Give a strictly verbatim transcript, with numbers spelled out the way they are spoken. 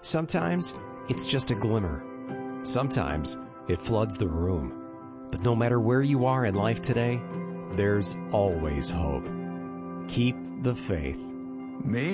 Sometimes it's just a glimmer. Sometimes it floods the room. But no matter where you are in life today, there's always hope. Keep the faith. Me?